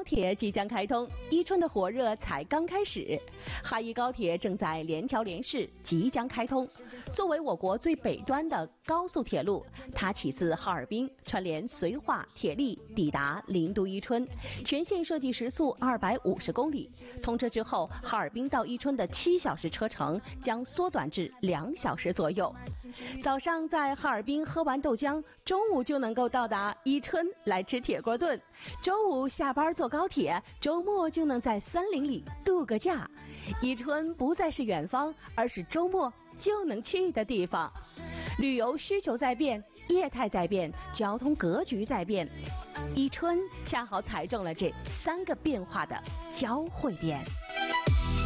高铁即将开通，伊春的火热才刚开始。哈伊高铁正在联调联试，即将开通。作为我国最北端的高速铁路，它起自哈尔滨，串联绥化、铁力，抵达林都伊春。全线设计时速250公里。通车之后，哈尔滨到伊春的7小时车程将缩短至2小时左右。早上在哈尔滨喝完豆浆，中午就能够到达伊春来吃铁锅炖。周五下班坐高铁，周末就能在森林里度个假。伊春不再是远方，而是周末就能去的地方。旅游需求在变，业态在变，交通格局在变，伊春恰好踩中了这3个变化的交汇点。